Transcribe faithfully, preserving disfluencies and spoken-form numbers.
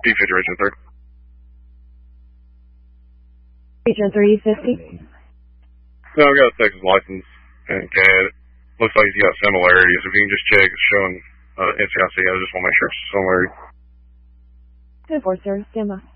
D fifty, Region three. Region three fifty? No, I've got a Texas license and C A D. Looks like he's got similarities. If you can just check, it's showing uh, N C I C. I just want to make sure it's similarity. ten four, sir. Stand by.